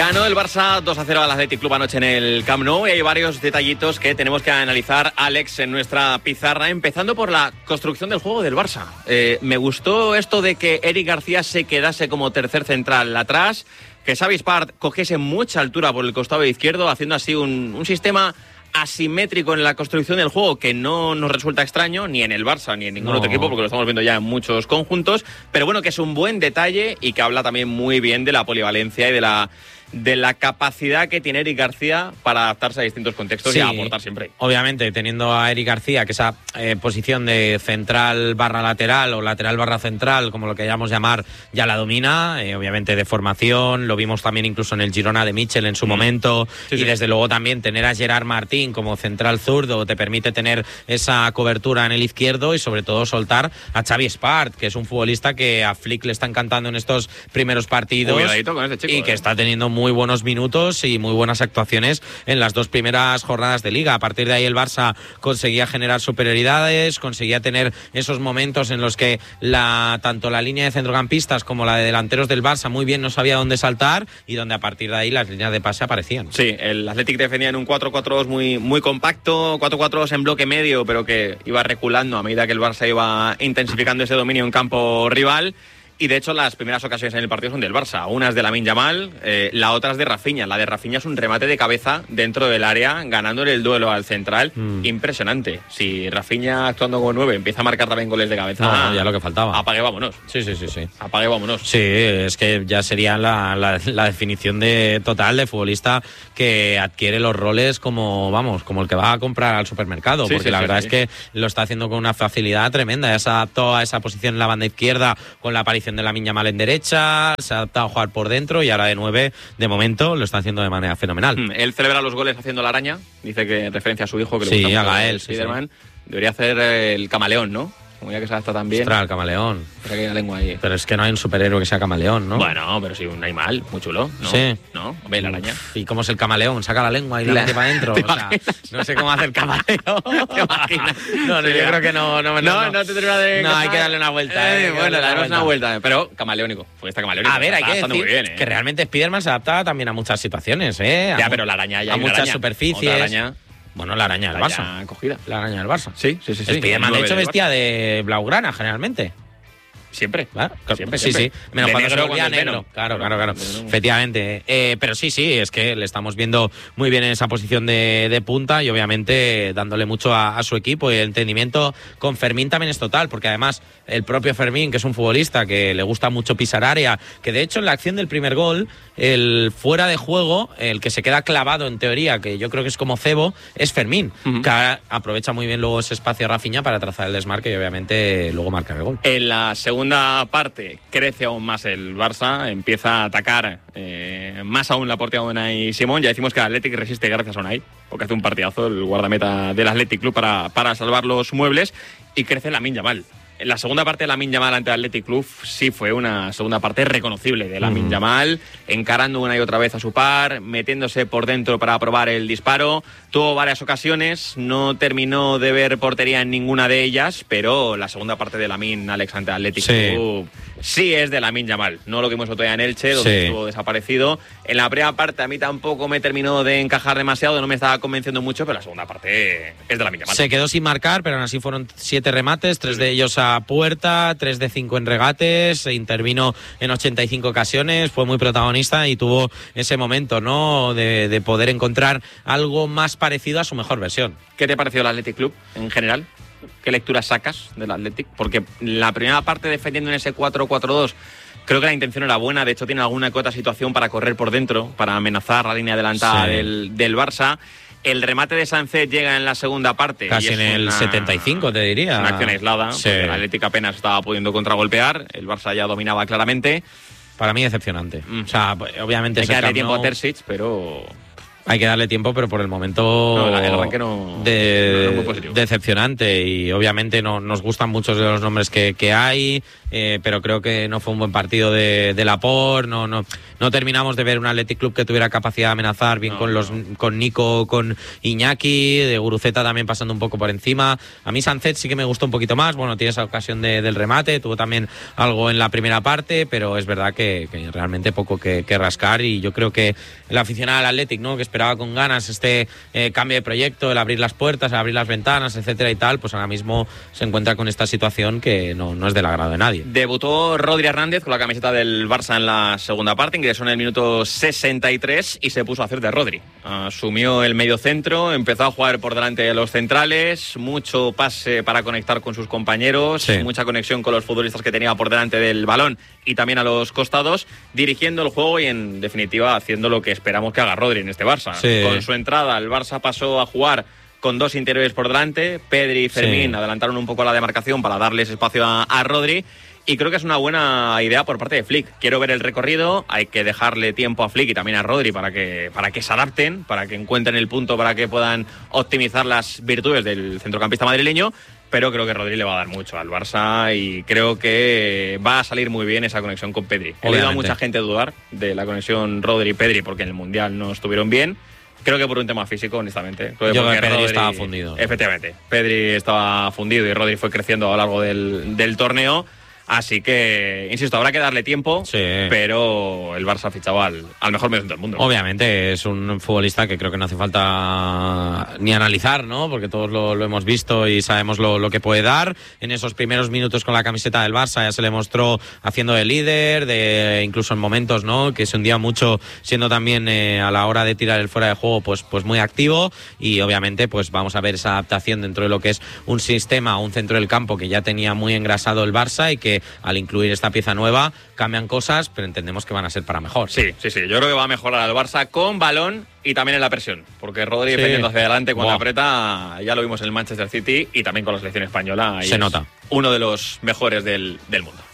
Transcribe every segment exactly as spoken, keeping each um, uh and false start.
Ganó el Barça dos a cero al Athletic Club anoche en el Camp Nou y hay varios detallitos que tenemos que analizar, Alex, en nuestra pizarra, empezando por la construcción del juego del Barça. Eh, me gustó esto de que Eric García se quedase como tercer central atrás, que Xavi Espart cogiese mucha altura por el costado izquierdo, haciendo así un, un sistema asimétrico en la construcción del juego que no nos resulta extraño ni en el Barça ni en ningún no. otro equipo, porque lo estamos viendo ya en muchos conjuntos, pero bueno, que es un buen detalle y que habla también muy bien de la polivalencia y de la de la capacidad que tiene Eric García para adaptarse a distintos contextos, sí, y a aportar siempre. Obviamente, teniendo a Eric García, que esa eh, posición de central barra lateral o lateral barra central, como lo queríamos llamar, ya la domina, eh, obviamente de formación, lo vimos también incluso en el Girona de Michel en su mm. momento, sí, y sí. desde luego también tener a Gerard Martín como central zurdo te permite tener esa cobertura en el izquierdo y sobre todo soltar a Xavi Espart, que es un futbolista que a Flick le está encantando en estos primeros partidos. Cuidadito con este chico, y que eh. está teniendo muy muy buenos minutos y muy buenas actuaciones en las dos primeras jornadas de Liga. A partir de ahí el Barça conseguía generar superioridades, conseguía tener esos momentos en los que la tanto la línea de centrocampistas como la de delanteros del Barça muy bien no sabía dónde saltar y donde a partir de ahí las líneas de pase aparecían. Sí, el Athletic defendía en un cuatro cuatro dos muy, muy compacto, cuatro cuatro dos en bloque medio, pero que iba reculando a medida que el Barça iba intensificando ese dominio en campo rival. Y de hecho las primeras ocasiones en el partido son del Barça. Una es de Lamine Yamal, eh, la otra es de Rafinha. La de Rafinha es un remate de cabeza dentro del área, ganándole el duelo al central. Mm. Impresionante. Si Rafinha actuando como nueve empieza a marcar también goles de cabeza, no, no, ya lo que faltaba. Apague, vámonos. Sí, sí, sí, sí. Apague, vámonos. Sí, es que ya sería la, la, la definición de total de futbolista que adquiere los roles como, vamos, como el que va a comprar al supermercado. Sí, porque sí, la sí, verdad sí. es que lo está haciendo con una facilidad tremenda. Ya se adaptó a esa posición en la banda izquierda con la aparición de Lamine Yamal en derecha, se ha adaptado a jugar por dentro y ahora de nueve, de momento, lo está haciendo de manera fenomenal. Mm, él celebra los goles haciendo la araña, dice que en referencia a su hijo, que sí, le gusta haga él, Spiderman. Sí, sí. Debería hacer el camaleón, ¿no? Como ya que se adapta también. Ostras, el camaleón. Pero que hay una lengua ahí. Pero es que no hay un superhéroe que sea camaleón, ¿no? Bueno, pero sí, un animal muy chulo, ¿no? Sí. ¿No? Ve la araña. ¿Y cómo es el camaleón? Saca la lengua y la mete para adentro. O sea, no sé cómo hace el camaleón. ¿Te imaginas? No, no, sí, yo creo que no. No, no, no, no te termina de... No, hay que darle una vuelta. Eh, eh, bueno, le daremos una vuelta. Pero camaleónico. Fue esta camaleónico. A ver, hay que decir muy bien, ¿eh? que realmente Spiderman se adapta también a muchas situaciones, ¿eh? A ya, pero la araña ya a muchas araña. superficies. Otra araña. Bueno, la araña del la Barça. Cogida. La araña del Barça. Sí, sí, sí. sí. Spiderman, de hecho, vestía de blaugrana, generalmente. Siempre. ¿Claro? Siempre, sí, siempre. sí. Menos de cuando negro, se volvía negro. Venom. Claro, claro, claro. Efectivamente. Eh, pero sí, sí, es que le estamos viendo muy bien en esa posición de, de punta y obviamente dándole mucho a, a su equipo, y el entendimiento con Fermín también es total, porque además el propio Fermín, que es un futbolista que le gusta mucho pisar área, que de hecho en la acción del primer gol, el fuera de juego, el que se queda clavado en teoría, que yo creo que es como cebo, es Fermín, uh-huh. que aprovecha muy bien luego ese espacio a Rafinha para trazar el desmarque y obviamente luego marcar el gol. En la segunda segunda parte crece aún más el Barça, empieza a atacar eh, más aún la portería de Unai Simón. Ya decimos que el Athletic resiste gracias a Unai, porque hace un partidazo el guardameta del Athletic Club para, para salvar los muebles, y crece Lamine Yamal. En la segunda parte de Lamine Yamal ante el Athletic Club sí fue una segunda parte reconocible de Lamine mm. Yamal, encarando una y otra vez a su par, metiéndose por dentro para probar el disparo. Tuvo varias ocasiones, no terminó de ver portería en ninguna de ellas, pero la segunda parte de Lamine, Alex, ante el Athletic sí. Club sí es de Lamine Yamal, no lo que hemos visto en Elche, donde sí. estuvo desaparecido. En la primera parte a mí tampoco me terminó de encajar demasiado, no me estaba convenciendo mucho, pero la segunda parte es de Lamine Yamal. Se quedó sin marcar, pero aún así fueron siete remates, tres de ellos a puerta, tres de cinco en regates, se intervino en ochenta y cinco ocasiones, fue muy protagonista y tuvo ese momento, ¿no?, de, de poder encontrar algo más parecido a su mejor versión. ¿Qué te pareció el Athletic Club en general? ¿Qué lecturas sacas del Athletic? Porque la primera parte defendiendo en ese cuatro cuatro dos creo que la intención era buena, de hecho tiene alguna que otra situación para correr por dentro, para amenazar la línea adelantada sí. del, del Barça. El remate de Sánchez llega en la segunda parte. Casi y en el una, setenta y cinco, te diría. Una acción aislada, sí. porque el Athletic apenas estaba pudiendo contragolpear, el Barça ya dominaba claramente. Para mí decepcionante. Mm. O sea, obviamente hay que darle tiempo a Terzic, pero Hay que darle tiempo, pero por el momento no, el arranque no, de, no es muy positivo. Decepcionante, y obviamente no, nos gustan muchos de los nombres que, que hay, eh, pero creo que no fue un buen partido de, de Laporte, no, no, no terminamos de ver un Athletic Club que tuviera capacidad de amenazar bien no, con los no. con Nico, con Iñaki, de Guruceta también pasando un poco por encima. A mí Sánchez sí que me gustó un poquito más, bueno, tiene esa ocasión de, del remate, tuvo también algo en la primera parte, pero es verdad que, que realmente poco que, que rascar, y yo creo que el aficionado al Athletic, ¿no?, que esperaba con ganas este eh, cambio de proyecto, el abrir las puertas, el abrir las ventanas, etcétera y tal, pues ahora mismo se encuentra con esta situación que no, no es del agrado de nadie. Debutó Rodri Hernández con la camiseta del Barça en la segunda parte, ingresó en el minuto sesenta y tres y se puso a hacer de Rodri. Asumió el medio centro, empezó a jugar por delante de los centrales, mucho pase para conectar con sus compañeros, sí. mucha conexión con los futbolistas que tenía por delante del balón y también a los costados, dirigiendo el juego y en definitiva haciendo lo que esperamos que haga Rodri en este Barça. Sí. Con su entrada el Barça pasó a jugar con dos interiores por delante, Pedri y Fermín sí. adelantaron un poco la demarcación para darles espacio a, a Rodri, y creo que es una buena idea por parte de Flick. Quiero ver el recorrido, hay que dejarle tiempo a Flick y también a Rodri para que, para que se adapten, para que encuentren el punto, para que puedan optimizar las virtudes del centrocampista madrileño, pero creo que Rodri le va a dar mucho al Barça y creo que va a salir muy bien esa conexión con Pedri. He oído a mucha gente dudar de la conexión Rodri-Pedri porque en el Mundial no estuvieron bien. Creo que por un tema físico, honestamente. Creo que Yo creo que Pedri Rodri, estaba fundido. Efectivamente, Pedri estaba fundido y Rodri fue creciendo a lo largo del, del torneo. Así que, insisto, habrá que darle tiempo, sí. pero el Barça ha fichado al, al mejor medio del mundo. Obviamente es un futbolista que creo que no hace falta ni analizar, ¿no? Porque todos lo, lo hemos visto y sabemos lo, lo que puede dar. En esos primeros minutos con la camiseta del Barça ya se le mostró haciendo de líder, de incluso en momentos, ¿no?, que se hundía mucho, siendo también eh, a la hora de tirar el fuera de juego, pues, pues muy activo. Y obviamente pues vamos a ver esa adaptación dentro de lo que es un sistema, un centro del campo que ya tenía muy engrasado el Barça y que al incluir esta pieza nueva cambian cosas, pero entendemos que van a ser para mejor. Sí, sí, sí. Yo creo que va a mejorar al Barça con balón y también en la presión, porque Rodri sí. defendiendo hacia adelante cuando Buah. aprieta, ya lo vimos en el Manchester City y también con la selección española. Se nota. Uno de los mejores del, del mundo.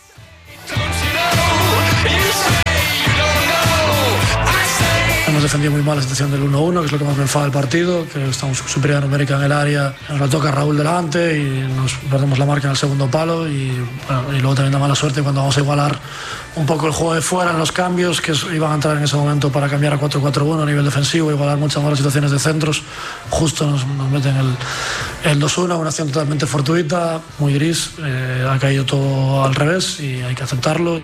Hemos defendido muy mal la situación del uno uno, que es lo que más me enfada del partido, que estamos superioridad numérica en el área, nos la toca Raúl delante y nos perdemos la marca en el segundo palo y, bueno, y luego también da mala suerte cuando vamos a igualar un poco el juego de fuera en los cambios, que iban a entrar en ese momento para cambiar a cuatro cuatro uno a nivel defensivo, igualar muchas malas situaciones de centros, justo nos, nos meten el, el dos uno, una acción totalmente fortuita, muy gris, eh, ha caído todo al revés y hay que aceptarlo.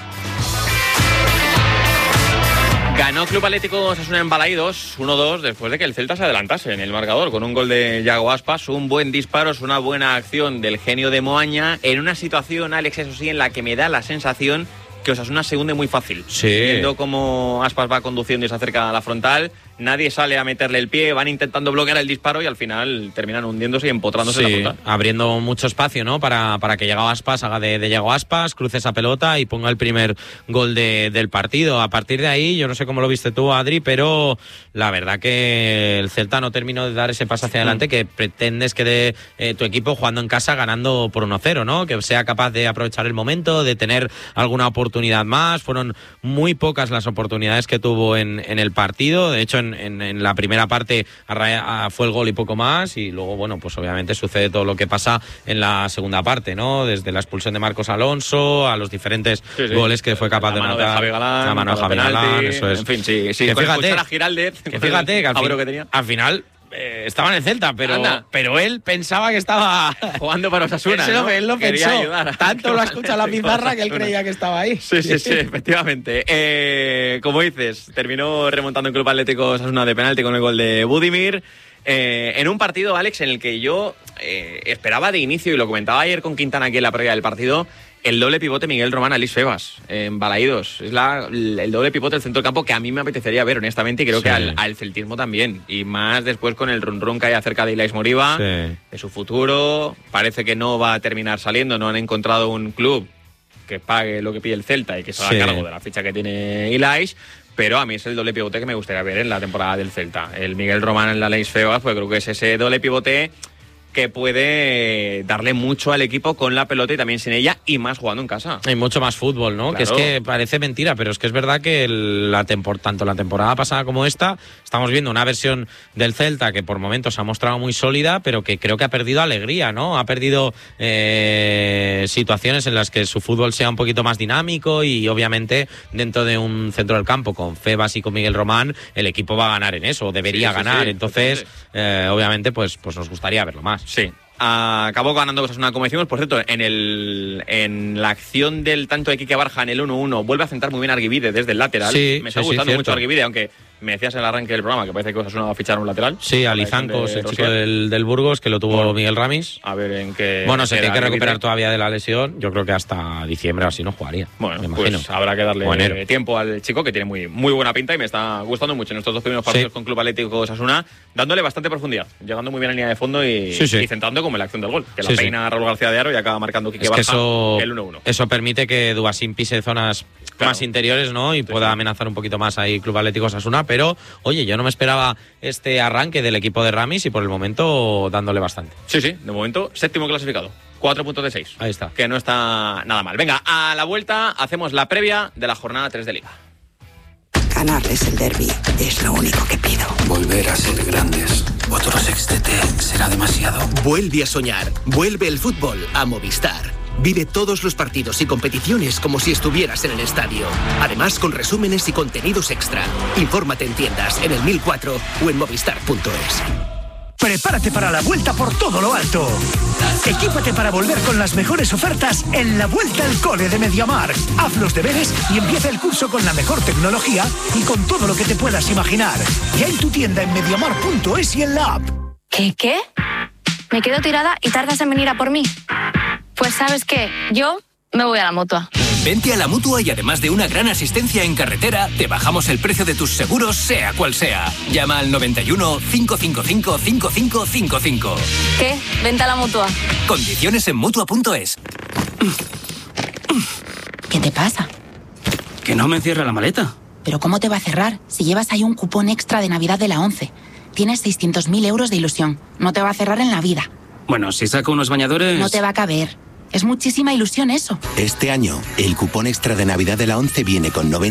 Ganó Club Atlético Osasuna en Balaídos uno dos después de que el Celta se adelantase en el marcador con un gol de Yago Aspas, un buen disparo, es una buena acción del genio de Moaña en una situación, Alex, eso sí, en la que me da la sensación que Osasuna se hunde muy fácil. Sí. Viendo cómo Aspas va conduciendo y se acerca a la frontal, nadie sale a meterle el pie, van intentando bloquear el disparo y al final terminan hundiéndose y empotrándose sí, en la punta. Abriendo mucho espacio, ¿no? Para, para que Yago Aspas haga de, de Yago Aspas, cruce esa pelota y ponga el primer gol de, del partido. A partir de ahí, yo no sé cómo lo viste tú, Adri, pero la verdad que el Celta no terminó de dar ese paso hacia adelante mm. que pretendes que dé eh, tu equipo jugando en casa ganando por uno cero, ¿no? Que sea capaz de aprovechar el momento, de tener alguna oportunidad más. Fueron muy pocas las oportunidades que tuvo en, en el partido. De hecho, en En, en la primera parte fue el gol y poco más, y luego, bueno, pues obviamente sucede todo lo que pasa en la segunda parte, ¿no? Desde la expulsión de Marcos Alonso a los diferentes sí, sí. goles que fue capaz la de anotar. De Galán, la mano de Javi Galán, eso es. En fin, sí, sí. Que fíjate, a Giraldez, que fíjate que al, fin, que tenía. al final eh, estaba en el Celta, pero, pero él pensaba que estaba jugando para Osasuna. Él, ¿no? lo, él lo pensó. Ayudar. Tanto lo ha escuchado la pizarra que él creía que estaba ahí. Sí, sí, sí, efectivamente. Eh, como dices, terminó remontando el Club Atlético Osasuna de penalti con el gol de Budimir. Eh, en un partido, Alex, en el que yo eh, esperaba de inicio, y lo comentaba ayer con Quintana aquí en la previa del partido, el doble pivote Miguel Román, Alice Febas, en Balaídos. Es la, el doble pivote del centro del campo que a mí me apetecería ver, honestamente, y creo sí. que al, al celtismo también. Y más después con el run run que hay acerca de Ilais Moriba, sí. de su futuro. Parece que no va a terminar saliendo, no han encontrado un club que pague lo que pide el Celta y que se haga sí. cargo de la ficha que tiene Ilais. Pero a mí es el doble pivote que me gustaría ver en la temporada del Celta. El Miguel Román en la Leis Febas, pues creo que es ese doble pivote que puede darle mucho al equipo con la pelota y también sin ella, y más jugando en casa. Hay mucho más fútbol, ¿no? Claro. Que es que parece mentira, pero es que es verdad que el, la tempor, tanto la temporada pasada como esta, estamos viendo una versión del Celta que por momentos se ha mostrado muy sólida, pero que creo que ha perdido alegría, ¿no? Ha perdido eh, situaciones en las que su fútbol sea un poquito más dinámico y obviamente dentro de un centro del campo con Febas y con Miguel Román, el equipo va a ganar en eso, debería sí, sí, ganar. sí, Entonces, eh, obviamente, pues, pues nos gustaría verlo más. Sí. Acabó ganando Osasuna, como decimos. Por cierto, en el en la acción del tanto de Quique Barja en el uno uno vuelve a centrar muy bien Arguibide desde el lateral. Sí, me está sí, gustando sí, mucho Arguibide, aunque me decías en el arranque del programa que parece que Osasuna va a fichar un lateral. Sí, a Lizancos, el chico del, del Burgos, que lo tuvo bueno, Miguel Ramis. A ver en qué... Bueno, se tiene que recuperar todavía de la lesión. Yo creo que hasta diciembre así no jugaría. Bueno, me imagino. Pues habrá que darle tiempo al chico, que tiene muy, muy buena pinta y me está gustando mucho en estos dos primeros partidos sí. con Club Atlético Osasuna, dándole bastante profundidad, llegando muy bien a línea de fondo y, sí, sí. y centrando como en la acción del gol, que sí, la peina sí. Raúl García de Aro y acaba marcando Quique es Barja que eso, el uno uno. Eso permite que Dubasín pise zonas claro. más interiores, ¿no? Y sí, pueda sí. amenazar un poquito más ahí Club Atlético Osasuna, pero oye, yo no me esperaba este arranque del equipo de Ramis y por el momento dándole bastante. Sí, sí, de momento séptimo clasificado. cuatro puntos de seis. Ahí está. Que no está nada mal. Venga, a la vuelta hacemos la previa de la jornada tres de Liga. Ganarles el derbi es lo único que pido. Volver a ser grandes. Otro sextete será demasiado. Vuelve a soñar. Vuelve el fútbol a Movistar. Vive todos los partidos y competiciones como si estuvieras en el estadio. Además, con resúmenes y contenidos extra. Infórmate en tiendas, en el mil cuatro o en movistar punto es. Prepárate para la vuelta por todo lo alto. Equípate para volver con las mejores ofertas en la Vuelta al Cole de MediaMarkt. Haz los deberes y empieza el curso con la mejor tecnología y con todo lo que te puedas imaginar. Ya en tu tienda en mediamarkt punto es y en la app. ¿Qué, qué? Me quedo tirada y tardas en venir a por mí. Pues ¿sabes qué? Yo me voy a la Mutua. Vente a la Mutua y además de una gran asistencia en carretera, te bajamos el precio de tus seguros, sea cual sea. Llama al noventa y uno, cinco cinco cinco, cinco cinco cinco cinco. ¿Qué? Vente a la Mutua. Condiciones en mutua punto es. ¿Qué te pasa? Que no me cierra la maleta. ¿Pero cómo te va a cerrar? Si llevas ahí un cupón extra de Navidad de la ONCE. Tienes seiscientos mil euros de ilusión. No te va a cerrar en la vida. Bueno, si saco unos bañadores... No te va a caber. Es muchísima ilusión eso. Este año, el cupón extra de Navidad de la ONCE viene con noventa